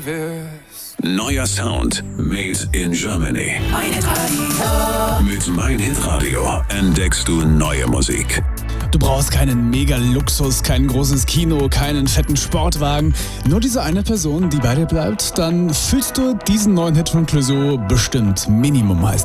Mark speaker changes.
Speaker 1: wirst.
Speaker 2: Neuer Sound made in Germany.
Speaker 1: Mein Hitradio.
Speaker 2: Mit Mein Hitradio entdeckst du neue Musik.
Speaker 3: Du brauchst keinen Mega-Luxus, kein großes Kino, keinen fetten Sportwagen. Nur diese eine Person, die bei dir bleibt, dann fühlst du diesen neuen Hit von Clouseau bestimmt. Minimum heißt